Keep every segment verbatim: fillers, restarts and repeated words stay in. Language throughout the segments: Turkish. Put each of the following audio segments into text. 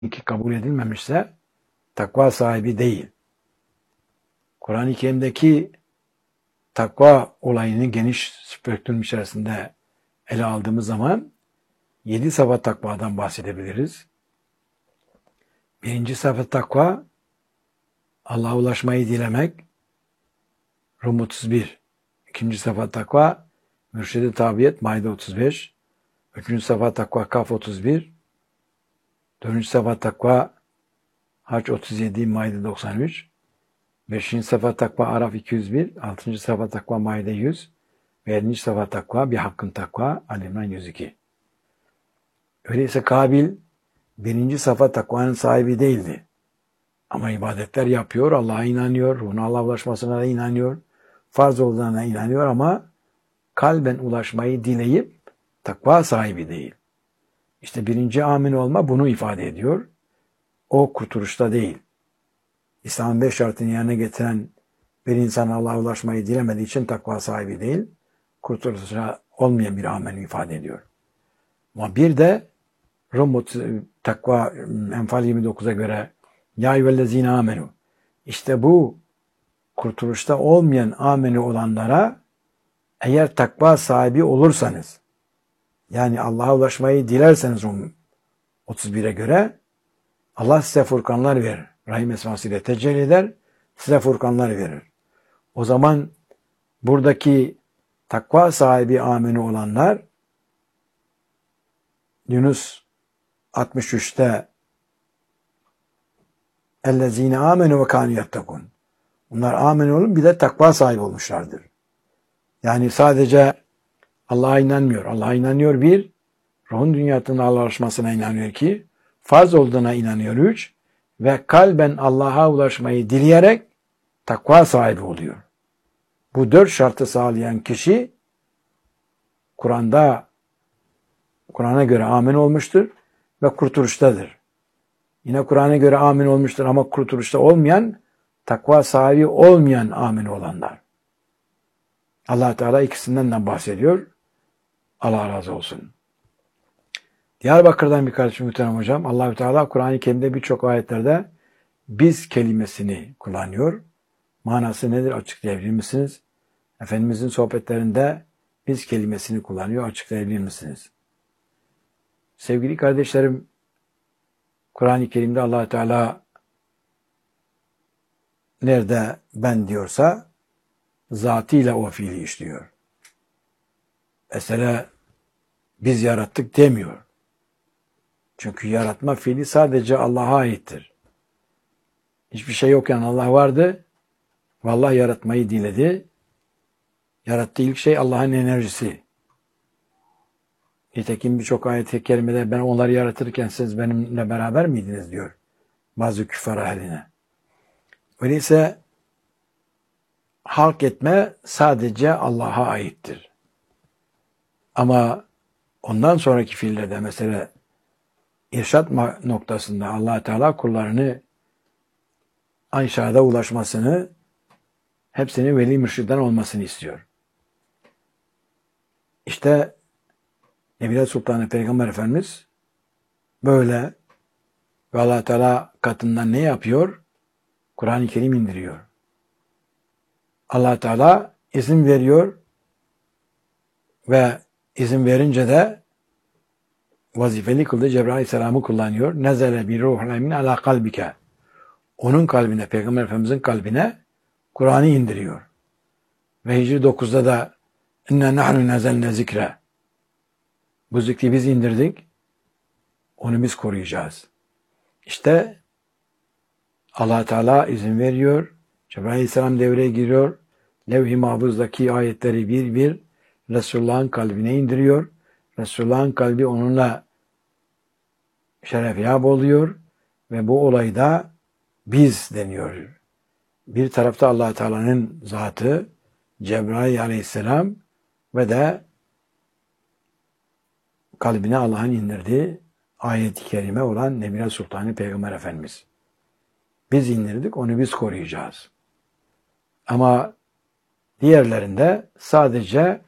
ki kabul edilmemişse takva sahibi değil. Kur'an-ı Kerim'deki takva olayını geniş spektrum içerisinde ele aldığımız zaman yedi sıfat takvadan bahsedebiliriz. Birinci sıfat takva Allah'a ulaşmayı dilemek. Rum otuz bir. İkinci sıfat takva mürşid-i tabiyet Maide otuz beş. Üçüncü sıfat takva Kaf otuz bir. Dördüncü sıfat takva Hac otuz yedi Maide doksan üç. Beşinci sıfat takva Araf iki yüz bir. Altıncı sıfat takva Maide yüz. Ve yedinci sıfat takva bir hakkın takva Ali İmran yüz iki. Öyleyse Kabil birinci sıfat takvanın sahibi değildi. Ama ibadetler yapıyor, Allah'a inanıyor, ona Allah'a ulaşmasına da inanıyor, farz olduğuna inanıyor ama kalben ulaşmayı dileyip takva sahibi değil. İşte birinci amin olma bunu ifade ediyor. O kurtuluşta değil. İslam'ın beş şartını yerine getiren bir insan Allah'a ulaşmayı dilemediği için takva sahibi değil, kurtuluşa olmayan bir ameli ifade ediyor. Ama bir de Rum takva Enfal yirmi dokuza göre ya eyyühellezine amenu. İşte bu kurtuluşta olmayan ameli olanlara eğer takva sahibi olursanız, yani Allah'a ulaşmayı dilerseniz Rum otuz bire göre Allah size furkanlar verir. Rahim esmasıyla tecelli eder, size furkanlar verir. O zaman buradaki takva sahibi ameli olanlar Yunus altmış üçte ellezine amenu ve kanu yettekun. Bunlar amin olup bir de takva sahibi olmuşlardır. Yani sadece Allah'a inanmıyor. Allah'a inanıyor bir, ruhun dünyasının Allah'a ulaşmasına inanıyor ki, farz olduğuna inanıyor üç ve kalben Allah'a ulaşmayı dileyerek takva sahibi oluyor. Bu dört şartı sağlayan kişi Kur'an'da Kur'an'a göre amin olmuştur ve kurtuluştadır. Yine Kur'an'a göre amin olmuştur ama kurtuluşta olmayan, takva sahibi olmayan amin olanlar. Allah Teala ikisinden de bahsediyor. Allah razı olsun. Diyarbakır'dan bir kardeşim muhterem hocam. Allah Teala Kur'an-ı Kerim'de birçok ayetlerde biz kelimesini kullanıyor. Manası nedir açıklayabilir misiniz? Efendimizin sohbetlerinde biz kelimesini kullanıyor. Açıklayabilir misiniz? Sevgili kardeşlerim, Kur'an-ı Kerim'de Allah Teala nerede ben diyorsa zatıyla o fiili işliyor. Mesela biz yarattık demiyor. Çünkü yaratma fiili sadece Allah'a aittir. Hiçbir şey yokken Allah vardı. Vallahi yaratmayı diledi. Yarattığı ilk şey Allah'ın enerjisi. Nitekim birçok ayet-i kerimede ben onları yaratırken siz benimle beraber miydiniz diyor bazı küffar ehline. Öyleyse halk etme sadece Allah'a aittir. Ama ondan sonraki fiillerde mesela irşat noktasında Allah Teala kullarını aşağıda ulaşmasını, hepsinin veli mürşidden olmasını istiyor. İşte Nebiler Sultanı Peygamber Efendimiz böyle ve Allah Teala katından ne yapıyor? Kur'an-ı Kerim indiriyor. Allah Teala izin veriyor ve izin verince de vazifeli kıldığı Cebrail Aleyhisselam'ı kullanıyor. Nezele bir ruhul emin ala kalbike. Onun kalbine, Peygamber Efendimiz'in kalbine Kur'an'ı indiriyor. Ve Hicri dokuzda da inne nahnu nezelne zikre. Bu zikri biz indirdik. Onu biz koruyacağız. İşte Allah Teala izin veriyor. Cebrail Aleyhisselam devreye giriyor. Levh-i Mahfuz'daki ayetleri bir bir Resulullah'ın kalbine indiriyor. Resulullah'ın kalbi onunla şerefyab oluyor ve bu olayda biz deniyor. Bir tarafta Allah Teala'nın zatı, Cebrail Aleyhisselam ve de kalbine Allah'ın indirdiği ayet-i kerime olan Nebiler Sultanı Peygamber Efendimiz. Biz indirdik, onu biz koruyacağız. Ama diğerlerinde sadece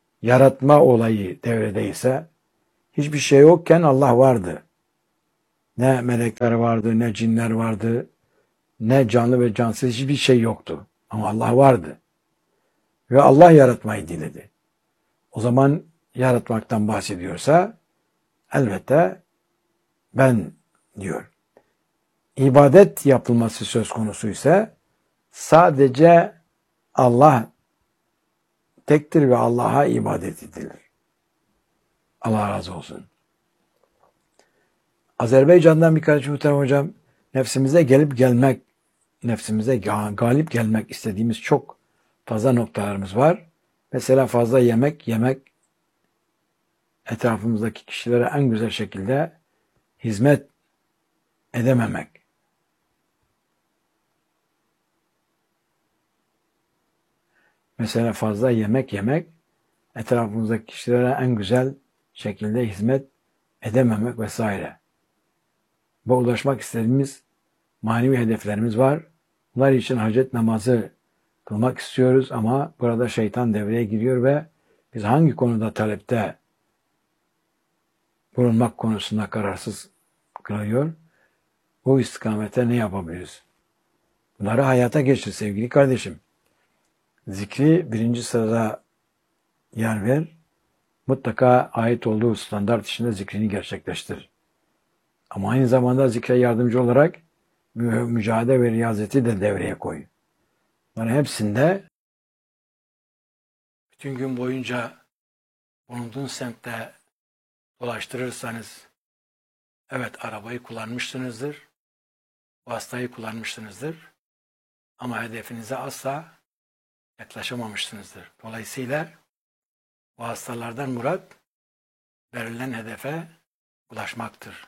yaratma olayı devredeyse, hiçbir şey yokken Allah vardı. Ne melekler vardı, ne cinler vardı, ne canlı ve cansız hiçbir şey yoktu. Ama Allah vardı. Ve Allah yaratmayı diledi. O zaman yaratmaktan bahsediyorsa elbette ben diyor. İbadet yapılması söz konusu ise sadece Allah tektir ve Allah'a ibadet edilir. Allah razı olsun. Azerbaycan'dan bir kardeşim muhterem hocam, nefsimize gelip gelmek, nefsimize galip gelmek istediğimiz çok fazla noktalarımız var. Mesela fazla yemek yemek, etrafımızdaki kişilere en güzel şekilde hizmet edememek. Mesela fazla yemek yemek, etrafımızdaki kişilere en güzel şekilde hizmet edememek vesaire. Bu ulaşmak istediğimiz manevi hedeflerimiz var. Bunlar için hacet namazı kılmak istiyoruz ama burada şeytan devreye giriyor ve biz hangi konuda talepte bulunmak konusunda kararsız kılıyor. Bu istikamete ne yapabiliriz? Bunları hayata geçir sevgili kardeşim. Zikri birinci sırada yer ver. Mutlaka ait olduğu standart içinde zikrini gerçekleştir. Ama aynı zamanda zikre yardımcı olarak mücadele ve riyazeti de devreye koy. Bunların hepsinde bütün gün boyunca bulunduğun semtte dolaştırırsanız, evet arabayı kullanmışsınızdır, vasıtayı kullanmışsınızdır ama hedefinize asla yaklaşamamışsınızdır. Dolayısıyla vasıtalardan murat verilen hedefe ulaşmaktır.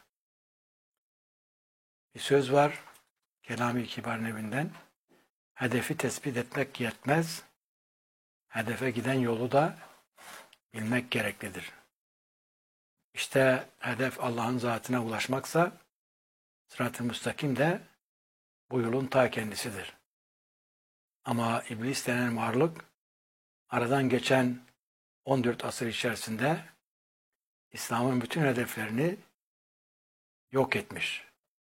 Bir söz var Kelami Kibar Nevi'nden, hedefi tespit etmek yetmez, hedefe giden yolu da bilmek gereklidir. İşte hedef Allah'ın zatına ulaşmaksa, sırat-ı müstakim de bu yolun ta kendisidir. Ama iblis denen varlık, aradan geçen on dört asır içerisinde İslam'ın bütün hedeflerini yok etmiş.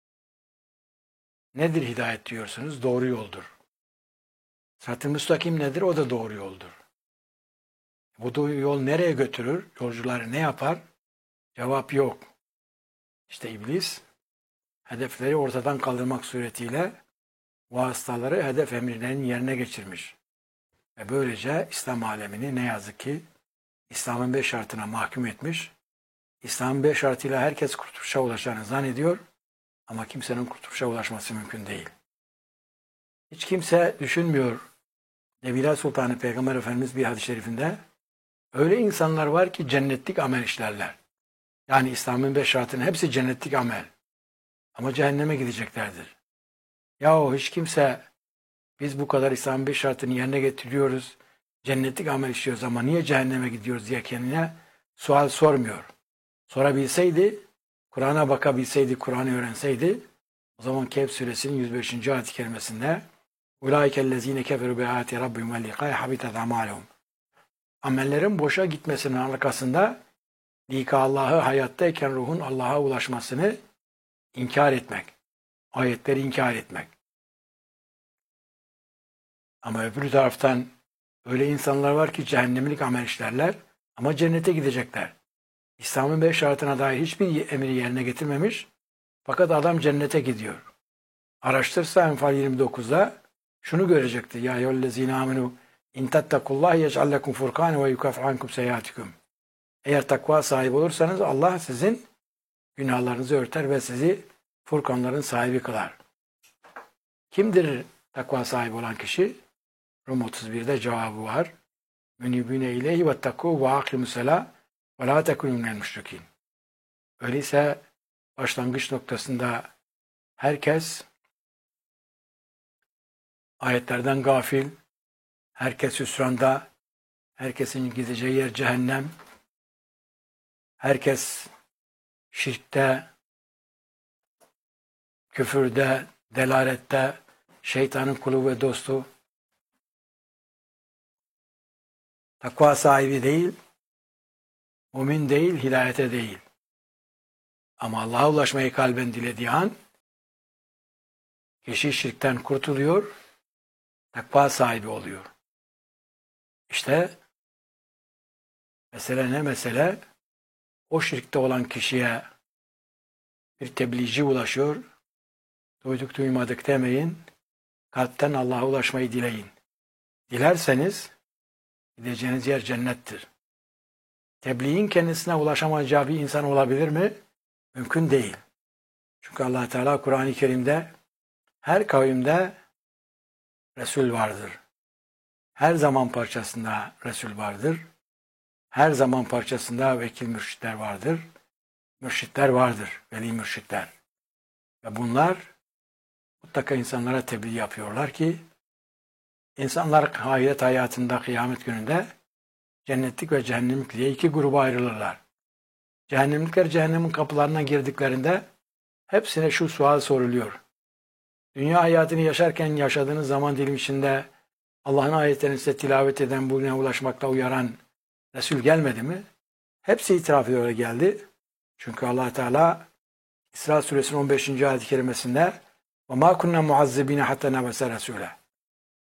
Nedir hidayet diyorsunuz? Doğru yoldur. Sırat-ı müstakim nedir? O da doğru yoldur. Bu yol nereye götürür? Yolcuları ne yapar? Cevap yok. İşte iblis hedefleri ortadan kaldırmak suretiyle vasıtaları hedef emirlerinin yerine geçirmiş. Ve böylece İslam alemini ne yazık ki İslam'ın beş şartına mahkum etmiş. İslam'ın beş şartıyla herkes kurtuluşa ulaşacağını zannediyor ama kimsenin kurtuluşa ulaşması mümkün değil. Hiç kimse düşünmüyor. Nebiler Sultanı Peygamber Efendimiz bir hadis-i şerifinde öyle insanlar var ki cennetlik amel işlerler. Yani İslam'ın beş şartının hepsi cennetlik amel. Ama cehenneme gideceklerdir. Yahu hiç kimse biz bu kadar İslam'ın beş şartını yerine getiriyoruz, cennetlik amel işliyoruz ama niye cehenneme gidiyoruz diye kendine sual sormuyor. Sorabilseydi, Kur'an'a bakabilseydi, Kur'an'ı öğrenseydi, o zaman Kehf suresinin yüz beşinci ayet-i kerimesinde "Ulaikellezine keferu bi ayati rabbihim ve liqa'i habitat a'maluhum." Amellerin boşa gitmesinin arkasında lika Allah'ı hayattayken ruhun Allah'a ulaşmasını inkar etmek. Ayetleri inkar etmek. Ama öbür taraftan öyle insanlar var ki cehennemlik amel işlerler ama cennete gidecekler. İslam'ın beş şartına dair hiçbir emri yerine getirmemiş fakat adam cennete gidiyor. Araştırsa Enfal yirmi dokuzda şunu görecekti. Ya eyyühellezine amenu in tattakullaha yec'al lekum furkane ve yukaffir ankum seyyiatikum. Eğer takva sahibi olursanız Allah sizin günahlarınızı örter ve sizi furkanların sahibi kılar. Kimdir takva sahibi olan kişi? Rum otuz birde cevabı var. Münibüne ileyhi vettekû ve akimusselâ ve lâ tekûnû minel müşrikîn. Öyleyse başlangıç noktasında herkes ayetlerden gafil, herkes hüsranda, herkesin gideceği yer cehennem, herkes şirkte, küfürde, delalette, şeytanın kulu ve dostu, takva sahibi değil, mümin değil, hidayete değil. Ama Allah'a ulaşmayı kalben dilediği an kişi şirkten kurtuluyor, takva sahibi oluyor. İşte mesele ne mesele? O şirkte olan kişiye bir tebliğci ulaşıyor. Duyduk duymadık demeyin. Kalpten Allah'a ulaşmayı dileyin. Dilerseniz gideceğiniz yer cennettir. Tebliğin kendisine ulaşamayacağı bir insan olabilir mi? Mümkün değil. Çünkü Allah Teala Kur'an-ı Kerim'de her kavimde Resul vardır. Her zaman parçasında Resul vardır. Her zaman parçasında vekil mürşitler vardır. Mürşitler vardır, veli mürşitler. Ve bunlar mutlaka insanlara tebliğ yapıyorlar ki insanlar ahiret hayatında, kıyamet gününde cennetlik ve cehennemlik diye iki gruba ayrılırlar. Cehennemlikler cehennemin kapılarına girdiklerinde hepsine şu sual soruluyor. Dünya hayatını yaşarken yaşadığınız zaman dilim içinde Allah'ın ayetlerini size tilavet eden, bugüne ulaşmakta uyaran Resul gelmedi mi? Hepsi itiraf ediyor, öyle geldi. Çünkü Allah Teala İsra suresinin on beşinci ayet-i kerimesinde وَمَا كُنَّا مُعَذِّبِينَ حَتَّى نَبَسَ رَسُولًا